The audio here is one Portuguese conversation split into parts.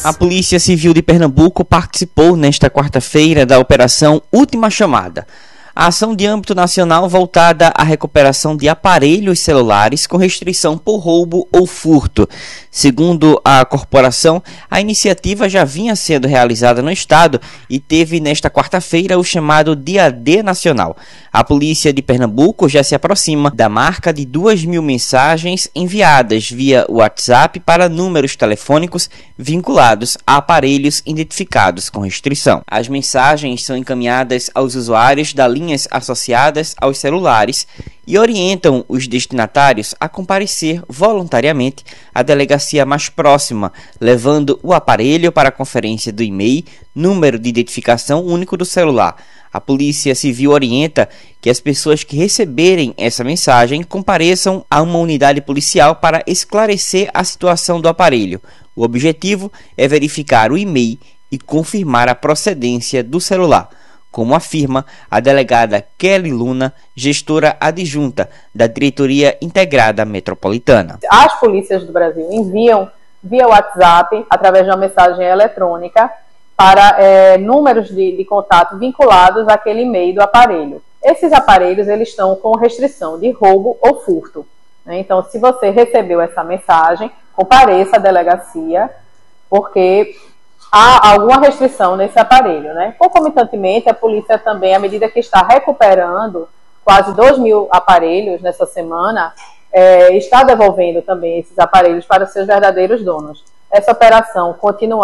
A Polícia Civil de Pernambuco participou nesta quarta-feira da Operação Última Chamada. A ação de âmbito nacional voltada à recuperação de aparelhos celulares com restrição por roubo ou furto. Segundo a corporação, a iniciativa já vinha sendo realizada no estado e teve nesta quarta-feira o chamado Dia D Nacional. A Polícia de Pernambuco já se aproxima da marca de 2.000 mensagens enviadas via WhatsApp para números telefônicos vinculados a aparelhos identificados com restrição. As mensagens são encaminhadas aos usuários da linhas associadas aos celulares e orientam os destinatários a comparecer voluntariamente à delegacia mais próxima, levando o aparelho para a conferência do e-mail, número de identificação único do celular. A Polícia Civil orienta que as pessoas que receberem essa mensagem compareçam a uma unidade policial para esclarecer a situação do aparelho. O objetivo é verificar o e-mail e confirmar a procedência do celular, como afirma a delegada Kelly Luna, gestora adjunta da Diretoria Integrada Metropolitana. As polícias do Brasil enviam via WhatsApp, através de uma mensagem eletrônica, para números de contato vinculados àquele e-mail do aparelho. Esses aparelhos eles estão com restrição de roubo ou furto, né? Então, se você recebeu essa mensagem, compareça à delegacia, porque há alguma restrição nesse aparelho, né? Concomitantemente, a polícia também, à medida que está recuperando quase 2.000 aparelhos nessa semana, está devolvendo também esses aparelhos para os seus verdadeiros donos. Essa operação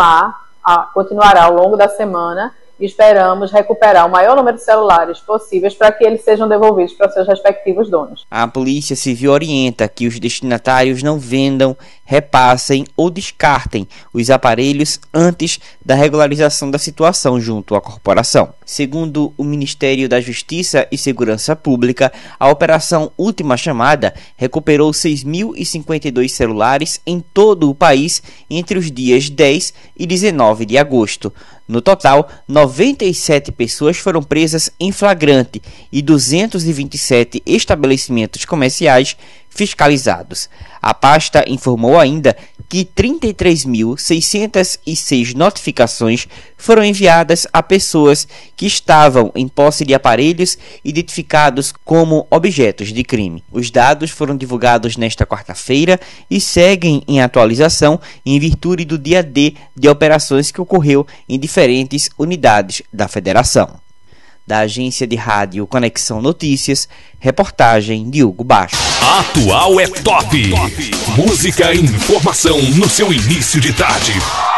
continuará ao longo da semana e esperamos recuperar o maior número de celulares possíveis para que eles sejam devolvidos para seus respectivos donos. A Polícia Civil orienta que os destinatários não vendam, repassem ou descartem os aparelhos antes da regularização da situação junto à corporação. Segundo o Ministério da Justiça e Segurança Pública, a Operação Última Chamada recuperou 6.052 celulares em todo o país entre os dias 10 e 19 de agosto. No total, 97 pessoas foram presas em flagrante e 227 estabelecimentos comerciais fiscalizados. A pasta informou ainda que 33.606 notificações foram enviadas a pessoas que estavam em posse de aparelhos identificados como objetos de crime. Os dados foram divulgados nesta quarta-feira e seguem em atualização em virtude do dia D de operações que ocorreu em diferentes unidades da federação. Da agência de rádio Conexão Notícias, reportagem de Hugo Baixo. Atual é top. Música e informação no seu início de tarde.